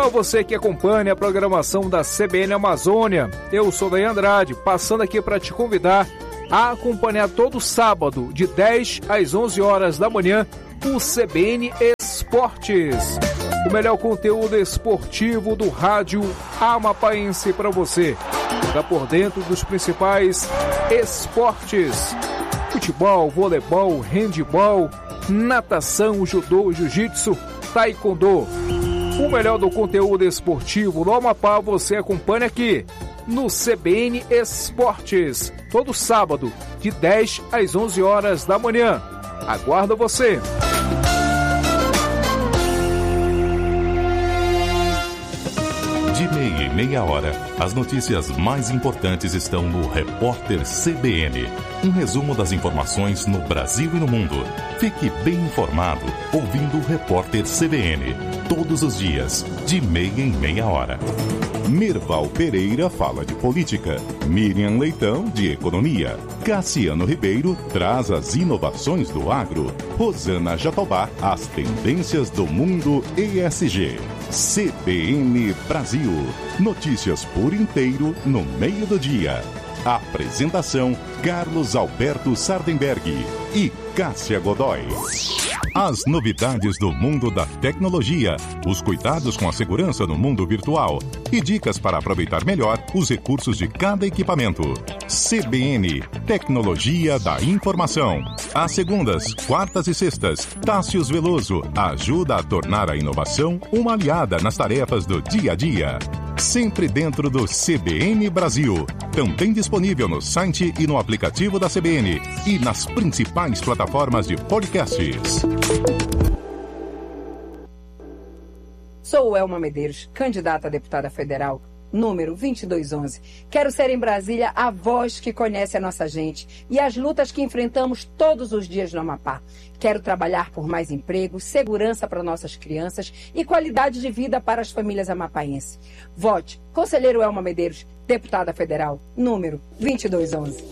você que acompanha a programação da CBN Amazônia. Eu sou Daí Andrade, passando aqui para te convidar a acompanhar todo sábado, de 10 às 11 horas da manhã, o CBN Esportes. O melhor conteúdo esportivo do rádio amapaense para você. Fica por dentro dos principais esportes: futebol, voleibol, handebol, natação, judô, jiu-jitsu, taekwondo. O melhor do conteúdo esportivo do Amapá você acompanha aqui no CBN Esportes, todo sábado, de 10 às 11 horas da manhã. Aguardo você! De meia em meia hora, as notícias mais importantes estão no Repórter CBN. Um resumo das informações no Brasil e no mundo. Fique bem informado ouvindo o Repórter CBN. Todos os dias, de meia em meia hora. Merval Pereira fala de política. Miriam Leitão, de economia. Cassiano Ribeiro traz as inovações do agro. Rosana Jatobá, as tendências do mundo ESG. CBN Brasil. Notícias por inteiro no meio do dia. Apresentação: Carlos Alberto Sardenberg e Cássia Godoy. As novidades do mundo da tecnologia, os cuidados com a segurança no mundo virtual e dicas para aproveitar melhor os recursos de cada equipamento. CBN, Tecnologia da Informação. Às segundas, quartas e sextas, Tássius Veloso ajuda a tornar a inovação uma aliada nas tarefas do dia a dia. Sempre dentro do CBN Brasil. Também disponível no site e no aplicativo da CBN e nas principais plataformas de podcasts. Sou Elma Medeiros, candidata a deputada federal, número 2211. Quero ser em Brasília a voz que conhece a nossa gente e as lutas que enfrentamos todos os dias no Amapá. Quero trabalhar por mais emprego, segurança para nossas crianças e qualidade de vida para as famílias amapaenses. Vote, Conselheiro Elma Medeiros, deputada federal, número 2211.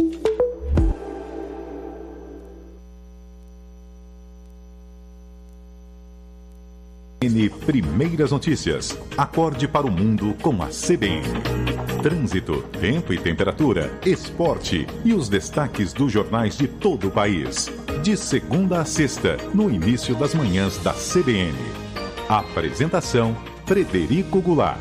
Primeiras notícias. Acorde para o mundo com a CBN. Trânsito, tempo e temperatura, esporte e os destaques dos jornais de todo o país. De segunda a sexta, no início das manhãs da CBN. Apresentação: Frederico Goulart.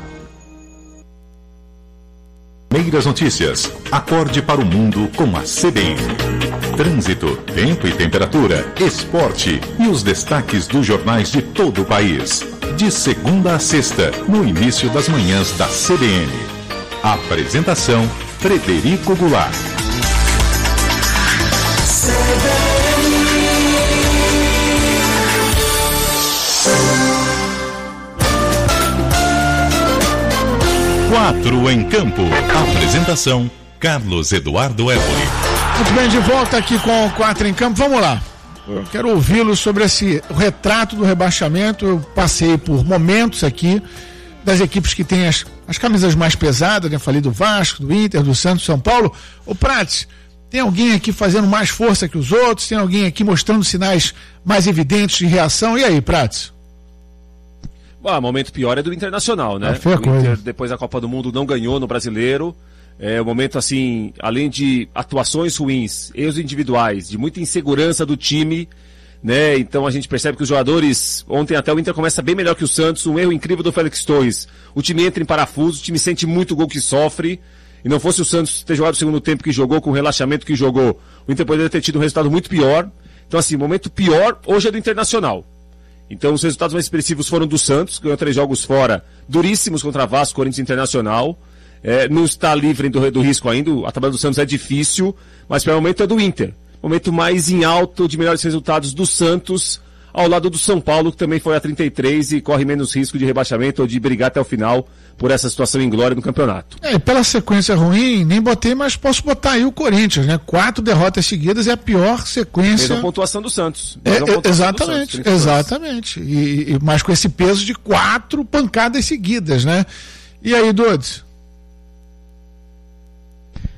Primeiras notícias. Acorde para o mundo com a CBN. Trânsito, tempo e temperatura, esporte e os destaques dos jornais de todo o país. De segunda a sexta, no início das manhãs da CBN. Apresentação: Frederico Goulart. Quatro em campo. Apresentação: Carlos Eduardo Évoli. Muito bem, de volta aqui com o 4 em Campo. Vamos lá. Eu quero ouvi-lo sobre o retrato do rebaixamento. Eu passei por momentos aqui das equipes que têm as camisas mais pesadas, né? Falei do Vasco, do Inter, do Santos, São Paulo. Ô Prates, tem alguém aqui fazendo mais força que os outros? Tem alguém aqui mostrando sinais mais evidentes de reação? E aí, Prates? O momento pior é do Internacional, né? O Inter, depois da Copa do Mundo, não ganhou no Brasileiro. É um momento, assim, além de atuações ruins, erros individuais, de muita insegurança do time, né? Então a gente percebe que os jogadores, ontem até o Inter começa bem melhor que o Santos, um erro incrível do Félix Torres. O time entra em parafuso, o time sente muito o gol que sofre, e não fosse o Santos ter jogado o segundo tempo que jogou, com o relaxamento que jogou, o Inter poderia ter tido um resultado muito pior. Então, assim, o momento pior hoje é do Internacional. Então os resultados mais expressivos foram do Santos, ganhou 3 jogos fora, duríssimos contra Vasco, Corinthians e Internacional. Não está livre do risco ainda, a tabela do Santos é difícil, mas para o momento é do Inter. O momento mais em alto de melhores resultados do Santos, ao lado do São Paulo, que também foi a 33 e corre menos risco de rebaixamento ou de brigar até o final por essa situação inglória no campeonato. E pela sequência ruim, nem botei, mas posso botar aí o Corinthians, né? 4 derrotas seguidas é a pior sequência. Mesma pontuação do Santos. Exatamente, exatamente. Mas com esse peso de 4 pancadas seguidas, né? E aí, Dodds?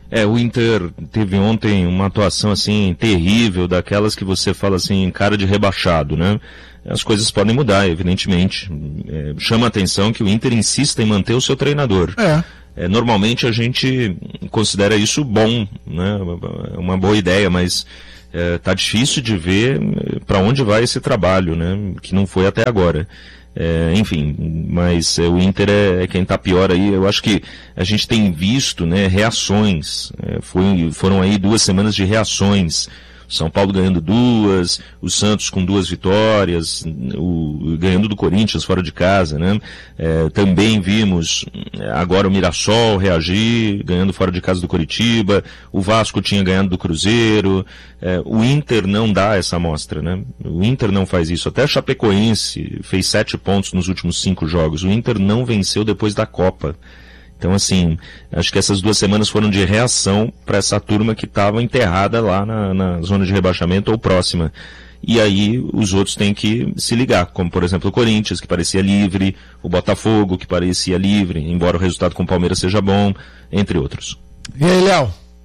O Inter teve ontem uma atuação assim terrível, daquelas que você fala assim, cara de rebaixado, né? As coisas podem mudar, evidentemente. Chama a atenção que o Inter insista em manter o seu treinador. Normalmente a gente considera isso bom, né? Uma boa ideia, mas tá difícil de ver para onde vai esse trabalho, né? Que não foi até agora. Enfim, mas o Inter é quem está pior aí. Eu acho que a gente tem visto, né, reações. Foram aí 2 semanas de reações. São Paulo ganhando 2, o Santos com 2 vitórias, ganhando do Corinthians fora de casa, né? Também vimos agora o Mirassol reagir, ganhando fora de casa do Coritiba, o Vasco tinha ganhado do Cruzeiro, o Inter não dá essa amostra, né? O Inter não faz isso. Até a Chapecoense fez 7 pontos nos últimos 5 jogos. O Inter não venceu depois da Copa. Então, assim, acho que essas 2 semanas foram de reação para essa turma que estava enterrada lá na zona de rebaixamento ou próxima. E aí os outros têm que se ligar, como por exemplo o Corinthians, que parecia livre, o Botafogo, que parecia livre, embora o resultado com o Palmeiras seja bom, entre outros. E aí, Léo?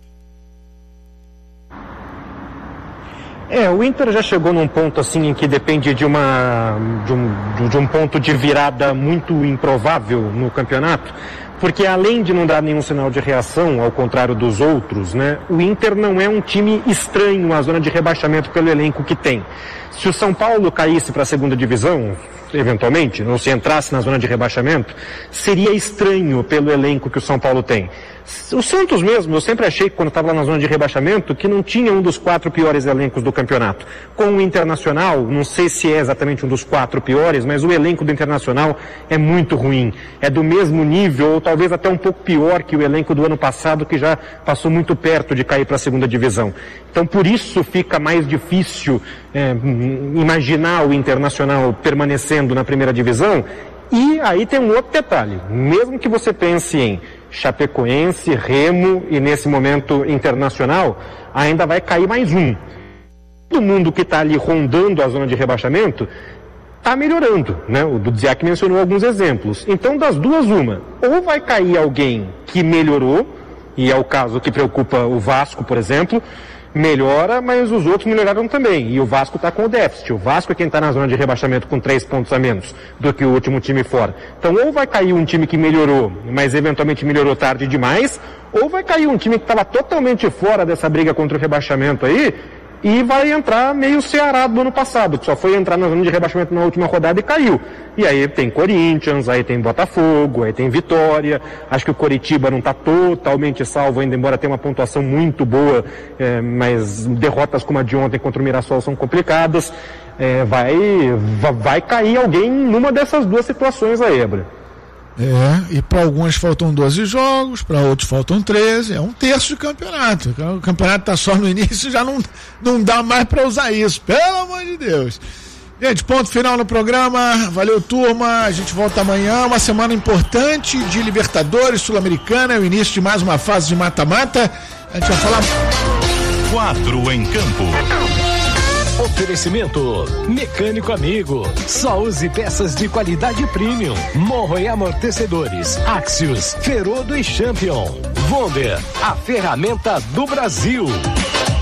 O Inter já chegou num ponto assim em que depende de um ponto de virada muito improvável no campeonato. Porque além de não dar nenhum sinal de reação, ao contrário dos outros, né, o Inter não é um time estranho à zona de rebaixamento pelo elenco que tem. Se o São Paulo caísse para a segunda divisão, eventualmente, ou se entrasse na zona de rebaixamento, seria estranho pelo elenco que o São Paulo tem. O Santos mesmo, eu sempre achei que quando estava lá na zona de rebaixamento, que não tinha um dos 4 piores elencos do campeonato. Com o Internacional, não sei se é exatamente um dos 4 piores, mas o elenco do Internacional é muito ruim. É do mesmo nível, ou talvez até um pouco pior que o elenco do ano passado, que já passou muito perto de cair para a segunda divisão. Então por isso fica mais difícil imaginar o Internacional permanecendo na primeira divisão. E aí tem um outro detalhe, mesmo que você pense em Chapecoense, Remo e nesse momento Internacional, ainda vai cair mais um. Todo mundo que está ali rondando a zona de rebaixamento está melhorando, né? O Dudziak mencionou alguns exemplos. Então das duas uma, ou vai cair alguém que melhorou, e é o caso que preocupa o Vasco, por exemplo, melhora, mas os outros melhoraram também. E o Vasco está com o déficit. O Vasco é quem está na zona de rebaixamento com 3 pontos a menos do que o último time fora. Então ou vai cair um time que melhorou, mas eventualmente melhorou tarde demais, ou vai cair um time que estava totalmente fora dessa briga contra o rebaixamento aí, e vai entrar meio Ceará do ano passado, que só foi entrar na zona de rebaixamento na última rodada e caiu. E aí tem Corinthians, aí tem Botafogo, aí tem Vitória. Acho que o Coritiba não está totalmente salvo ainda, embora tenha uma pontuação muito boa, mas derrotas como a de ontem contra o Mirassol são complicadas. Vai cair alguém numa dessas 2 situações aí, Ebra. E para alguns faltam 12 jogos, para outros faltam 13, é 1/3 do campeonato. O campeonato está só no início, já não dá mais para usar isso, pelo amor de Deus. Gente, ponto final no programa, valeu turma, a gente volta amanhã, uma semana importante de Libertadores, Sul-Americana, o início de mais uma fase de mata-mata, a gente vai falar... 4 em campo. Oferecimento Mecânico Amigo. Só use peças de qualidade premium. Morro e amortecedores. Axios, Ferodo e Champion. Wonder, a ferramenta do Brasil.